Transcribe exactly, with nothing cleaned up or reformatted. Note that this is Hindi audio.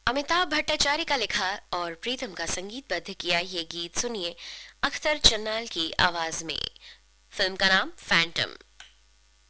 अमिताभ भट्टाचार्य का लिखा और प्रीतम का संगीतबद्ध किया ये गीत सुनिए अख्तर चन्नाल की आवाज में। फिल्म का नाम फैंटम।